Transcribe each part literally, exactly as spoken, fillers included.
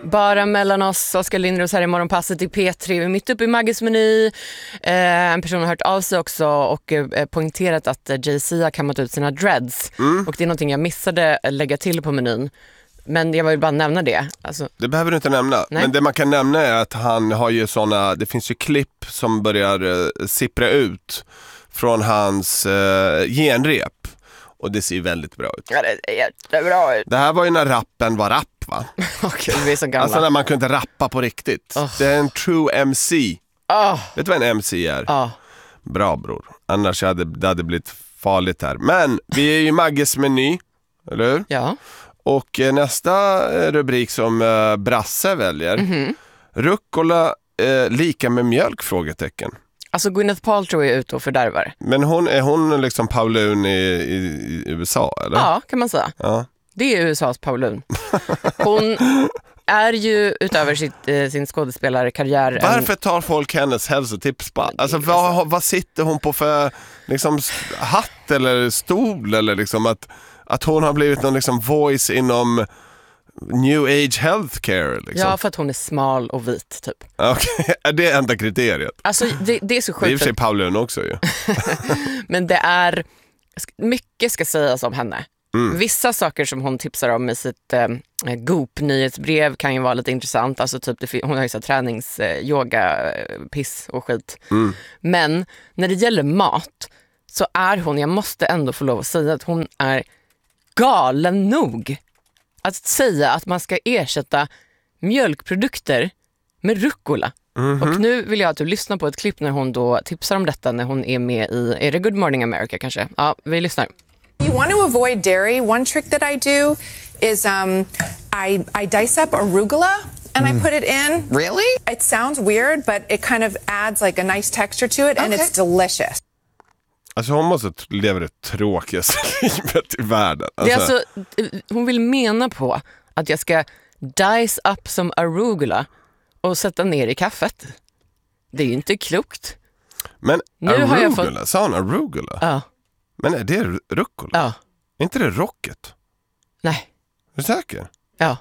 bara mellan oss, Oskar Lindros här i Morgonpasset i P tre. Vi är mitt uppe i Magges meny. Eh, en person har hört av sig också och eh, poängterat att Jay-Z har kammat ut sina dreads. Mm. Och det är någonting jag missade lägga till på menyn. Men jag vill bara nämna det. Alltså. Det behöver du inte nämna. Nej. Men det man kan nämna är att han har ju såna, det finns ju klipp som börjar eh, sippra ut från hans eh, genrep. Och det ser ju väldigt bra ut. Ja, det ser jättebra ut. Det här var ju när rappen var rapp, va? Okej, vi är så gamla. Alltså när man kunde rappa på riktigt. Oh. Det är en true M C. Oh. Vet du vad en M C är? Oh. Bra, bror. Annars hade det hade blivit farligt här. Men vi är ju Magges meny, eller hur? Ja. Och eh, nästa rubrik som eh, Brasse väljer. Mm-hmm. Rucola eh, lika med mjölk? Frågetecken. Alltså Gwyneth Paltrow är ute och fördärvar. Men hon, är hon liksom Paulun i, i, i U S A, eller? Ja, kan man säga. Ja. Det är U S A:s Paulun. Hon är ju utöver sitt, eh, sin skådespelarkarriär. Varför tar folk hennes hälsotips på? Alltså vad, vad sitter hon på för liksom, hatt eller stol? Eller liksom att, att hon har blivit någon liksom, voice inom New Age Healthcare liksom. Ja, för att hon är smal och vit typ. Okej, okay. Är det enda kriteriet? Alltså det, det är så sjukt. Det är i och för sig Paulun också ju. Men det är mycket ska sägas om henne. Mm. Vissa saker som hon tipsar om i sitt eh, Goop-nyhetsbrev kan ju vara lite intressant. Alltså typ, det, hon har ju så tränings, eh, yoga, eh, piss och skit. Mm. Men när det gäller mat så är hon, jag måste ändå få lov att säga att hon är galen nog att säga att man ska ersätta mjölkprodukter med rucola. Mm-hmm. Och nu vill jag att du lyssnar på ett klipp när hon då tipsar om detta när hon är med i, är det Good Morning America kanske? Ja, vi lyssnar. You want to avoid dairy. One trick that I do is um, I, I dice up arugula and mm. I put it in. Really? It sounds weird, but it kind of adds like a nice texture to it, and okay. It's delicious. Alltså hon måste leva det tråkigaste livet i världen. Alltså. Det är alltså, hon vill mena på att jag ska dice up som arugula och sätta ner i kaffet. Det är ju inte klokt. Men nu arugula, har jag fått... sa hon arugula? Ja. Men är det rucola? Ja. Är inte det rocket? Nej. Är du säker? Ja.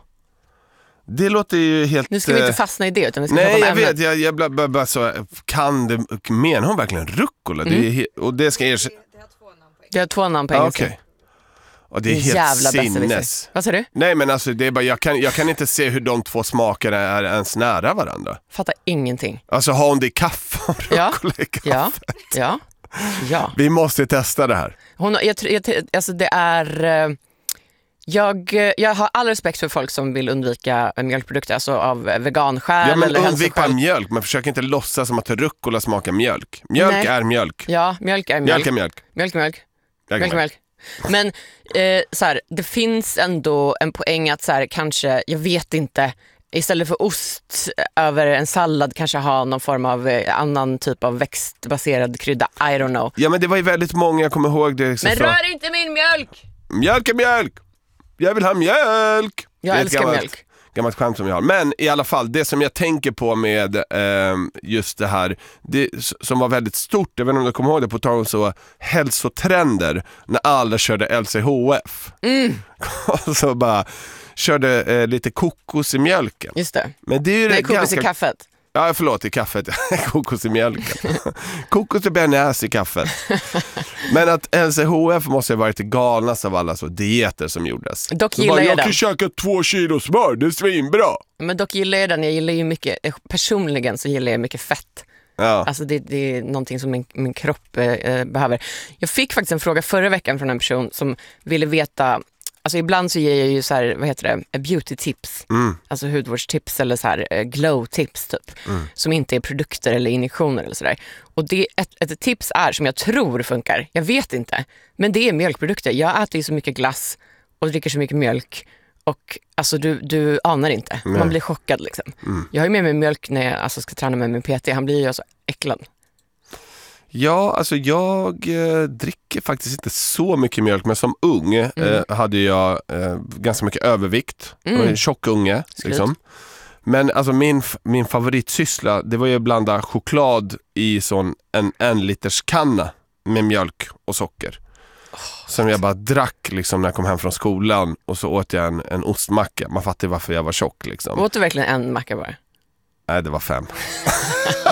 Det låter ju helt... Nu ska vi inte fastna i det utan vi ska nej, prata om jag ämnet. vet. Jag, jag bara, bara, bara så, kan det... Menar hon verkligen rucola? Mm. Det är, och det ska ersätta... Det har två namn på engelska. Okej. Och det är helt jävla sinnes. Vad sa du? Nej, men alltså det är bara, jag kan, jag kan inte se hur de två smakerna är ens nära varandra. Fattar ingenting. Alltså har hon det i kaffe och rucola i kaffet? Ja, ja, ja. Vi måste testa det här. Hon, jag, jag, alltså det är... Jag, jag har all respekt för folk som vill undvika mjölkprodukter, alltså av veganskäl. Ja, men eller undvik bara mjölk, men försök inte låtsas som att rucola smakar mjölk. Mjölk Nej. är mjölk. Ja, mjölk är mjölk. Mjölk är mjölk. Mjölk är mjölk. Mjölk är mjölk. Men eh, så här, det finns ändå en poäng att så här, kanske, jag vet inte, istället för ost över en sallad kanske ha någon form av eh, annan typ av växtbaserad krydda. I don't know. Ja, men det var ju väldigt många, jag kommer ihåg det. Men rör inte min mjölk! Mjölk är mjölk! Jag vill ha mjölk! Jag det är älskar gammalt, mjölk. Gammalt skämt som jag har. Men i alla fall, det som jag tänker på med eh, just det här, det som var väldigt stort, jag vet inte om du kommer ihåg det, på tal om så hälsotrender, när alla körde L C H F. Mm. Och så bara körde eh, lite kokos i mjölken. Just det. Men det är ju Nej, kokos ganska... i kaffet. Ja, förlåt, i kaffet. Kokos i mjölken. Kokos och bearnaise i kaffet. Men att L C H F måste ha varit det galnaste av alla så dieter som gjordes. Dock så gillar bara, jag, jag den. kan käka två kilo smör, det är svinbra. Men dock gillar jag den. Jag gillar ju mycket, personligen så gillar jag mycket fett. Ja. Alltså det, det är någonting som min, min kropp eh, behöver. Jag fick faktiskt en fråga förra veckan från en person som ville veta. Alltså ibland så ger jag ju så här, vad heter det, beauty tips. Mm. Alltså hudvårdstips eller så här glow tips typ. Mm. Som inte är produkter eller injektioner eller sådär. Och det ett, ett tips är som jag tror funkar. Jag vet inte. Men det är mjölkprodukter. Jag äter ju så mycket glass och dricker så mycket mjölk. Och alltså du, du anar inte. Nej. Man blir chockad liksom. Mm. Jag har ju med mig mjölk när jag alltså, ska träna med min P T. Han blir ju så äcklad. Ja, alltså jag eh, dricker faktiskt inte så mycket mjölk, men som ung mm. eh, hade jag eh, ganska mycket övervikt. Mm. En tjock unge liksom. Men alltså min, min favoritsyssla, det var ju att blanda choklad i sån en, en liters kanna med mjölk och socker. som jag bara drack liksom när jag kom hem från skolan, och så åt jag en, en ostmacka. Man fattar varför jag var tjock liksom. Åt du verkligen en macka bara? Nej, det var fem.